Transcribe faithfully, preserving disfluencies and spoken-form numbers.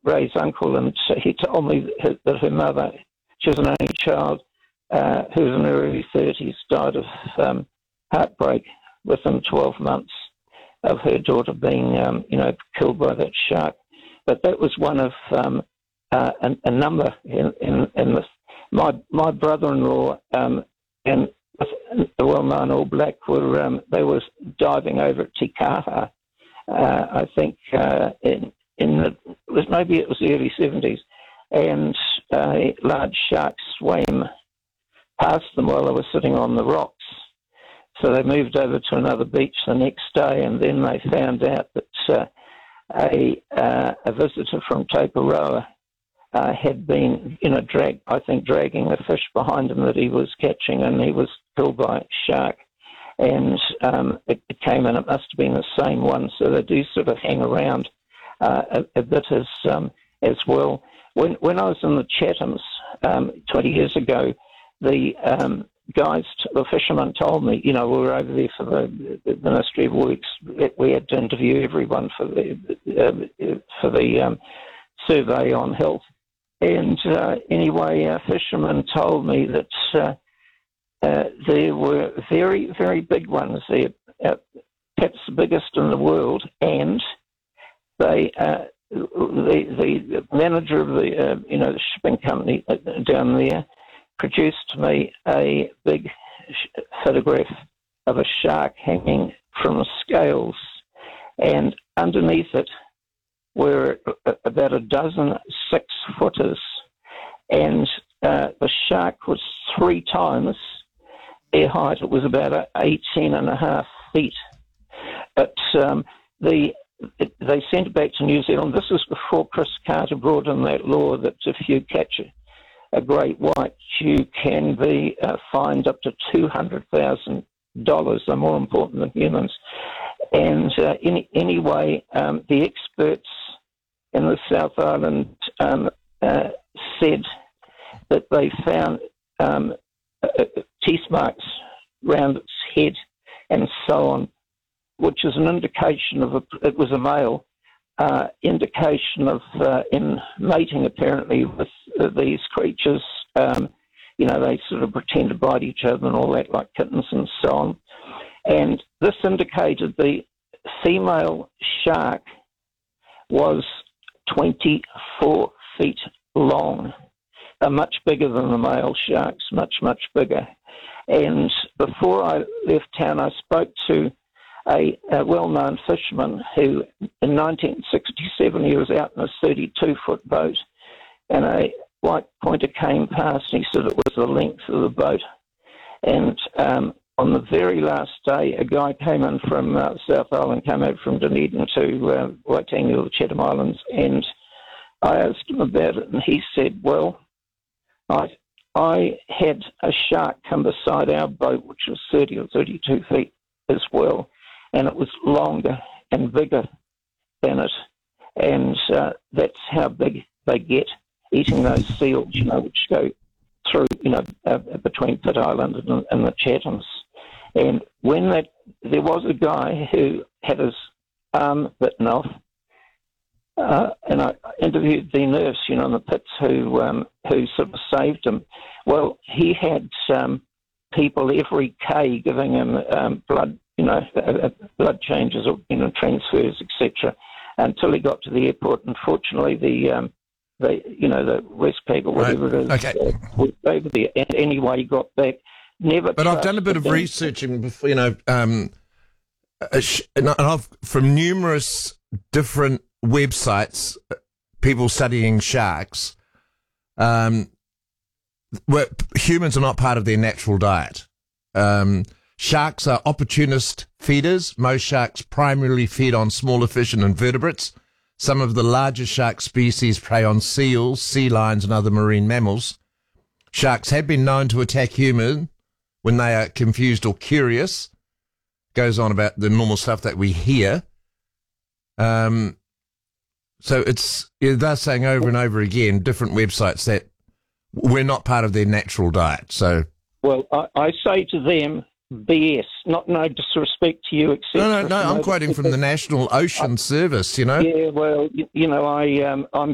Ray's uncle, and he told me that, that her mother, she was an only child, uh, who was in her early thirties, died of um, heartbreak within twelve months of her daughter being, um, you know, killed by that shark. But that was one of um, uh, a, a number in, in, in this. My my brother-in-law um, and the well-known All Black were um, they were diving over at Te Kaha. Uh, I think uh, in in the it was maybe it was the early seventies, and a large shark swam past them while they were sitting on the rocks. So they moved over to another beach the next day, and then they found out that uh, a uh, a visitor from Tokoroa uh, had been, you know, drag I think dragging a fish behind him that he was catching, and he was killed by a shark. And um, it, it came in, it must have been the same one. So they do sort of hang around uh, a, a bit as um, as well. When when I was in the Chathams um, twenty years ago, the um, guys, the fishermen told me, you know, we were over there for the, the Ministry of Works. We had to interview everyone for the uh, for the um, survey on health. And uh, anyway, our fishermen told me that uh, uh, there were very, very big ones there, uh, perhaps the biggest in the world, and they, uh, the, the manager of the, uh, you know, the shipping company down there produced me a big photograph of a shark hanging from the scales, and underneath it were about a dozen six-footers, and uh, the shark was three times their height. It was about eighteen and a half feet. But um, the it, they sent it back to New Zealand. This was before Chris Carter brought in that law that if you catch a, a great white, you can be uh, fined up to two hundred thousand dollars. They're more important than humans. And uh, any, anyway, um, the experts in the South Island um, uh, said that they found um, uh, teeth marks around its head and so on, which is an indication of a, it was a male, uh, indication of uh, in mating apparently with uh, these creatures. Um, you know, they sort of pretend to bite each other and all that, like kittens and so on. And this indicated the female shark was twenty-four feet long, uh, much bigger than the male sharks, much, much bigger. And before I left town, I spoke to a, a well-known fisherman who, in nineteen sixty-seven, he was out in a thirty-two-foot boat, and a white pointer came past, and he said it was the length of the boat. And um, on the very last day, a guy came in from uh, South Island, came over from Dunedin to uh, Waitangi or the Chatham Islands, and I asked him about it, and he said, well, I, I had a shark come beside our boat, which was thirty or thirty-two feet as well, and it was longer and bigger than it, and uh, that's how big they get, eating those seals, you know, which go through, you know, uh, between Pitt Island and, and the Chathams. And when that, there was a guy who had his arm bitten off, uh, and I interviewed the nurse, you know, in the pits who um, who sort of saved him. Well, he had um, people every K giving him um, blood, you know, uh, blood changes or, you know, transfers, et cetera, until he got to the airport. Unfortunately, the um, the you know the Westpac or whatever right. it is okay. uh, was over there. And anyway, he got back. Never. But I've done a bit of researching before, you know, um, and I've from numerous different websites, people studying sharks. Um, where humans are not part of their natural diet. Um, sharks are opportunist feeders. Most sharks primarily feed on smaller fish and invertebrates. Some of the larger shark species prey on seals, sea lions, and other marine mammals. Sharks have been known to attack humans when they are confused or curious. Goes on about the normal stuff that we hear. Um, so it's they're saying over and over again, different websites, that we're not part of their natural diet. So, well, I, I say to them, B S. Not no disrespect to you, et cetera. No, no, no. I'm quoting from the National Ocean Service. You know. Yeah, well, you, you know, I um, I'm